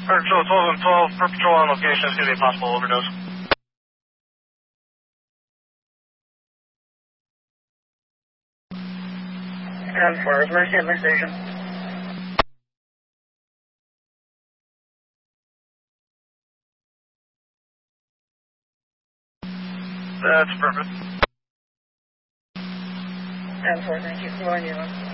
Patrol 12 and 12, per patrol on location, it's going to be a possible overdose. And for emergency at my station. That's perfect. And for, thank you. Come on, you.